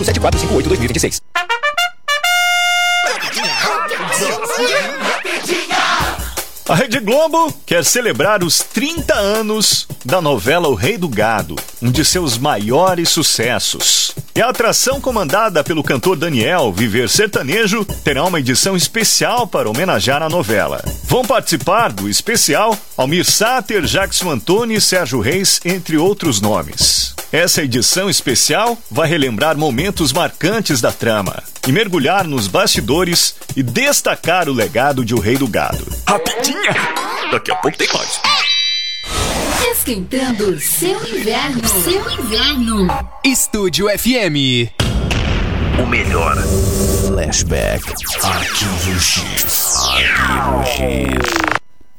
7458-2026. A Rede Globo quer celebrar os 30 anos da novela O Rei do Gado, um de seus maiores sucessos. E a atração comandada pelo cantor Daniel, Viver Sertanejo, terá uma edição especial para homenagear a novela. Vão participar do especial Almir Sater, Jackson Antônio e Sérgio Reis, entre outros nomes. Essa edição especial vai relembrar momentos marcantes da trama e mergulhar nos bastidores e destacar o legado de O Rei do Gado. Rapidinha! Daqui a pouco tem mais. Esquentando seu inverno. Seu inverno. Estúdio FM. O melhor. Flashback. Arquivo X. Arquivo X.